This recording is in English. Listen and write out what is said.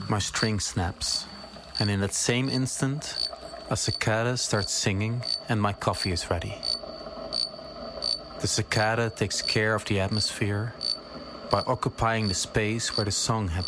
My string snaps, and in that same instant, a cicada starts singing and my coffee is ready. The cicada takes care of the atmosphere by occupying the space where the song had